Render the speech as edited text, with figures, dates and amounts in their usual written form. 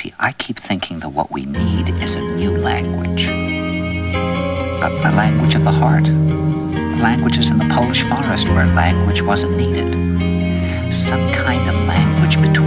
See, I keep thinking that what we need is a new language. A language of the heart. Languages in the Polish forest where language wasn't needed. Some kind of language between